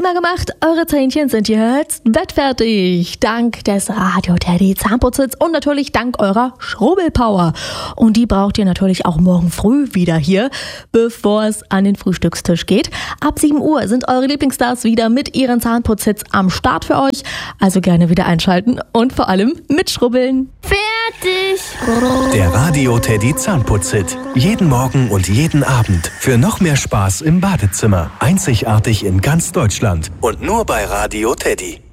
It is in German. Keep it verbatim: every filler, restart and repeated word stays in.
Prima gemacht, eure Zähnchen sind jetzt bettfertig. Dank des Radio Teddy Zahnputzes und natürlich dank eurer Schrubbelpower. Und die braucht ihr natürlich auch morgen früh wieder hier, bevor es an den Frühstückstisch geht. Ab sieben Uhr sind eure Lieblingsstars wieder mit ihren Zahnputzhits am Start für euch. Also gerne wieder einschalten und vor allem mitschrubbeln. Fertig! Der Radio Teddy Zahnputzhit. Jeden Morgen und jeden Abend. Für noch mehr Spaß im Badezimmer. Einzigartig in ganz Deutschland. Und nur bei Radio Teddy.